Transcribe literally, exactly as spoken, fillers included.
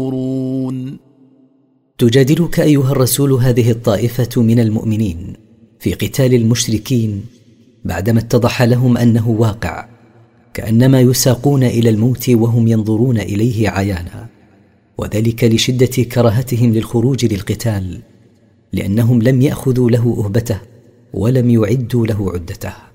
تجادلك أيها الرسول هذه الطائفة من المؤمنين في قتال المشركين بعدما اتضح لهم أنه واقع، كأنما يساقون إلى الموت وهم ينظرون إليه عيانا، وذلك لشدة كراهتهم للخروج للقتال، لأنهم لم يأخذوا له أهبته ولم يعدوا له عدته.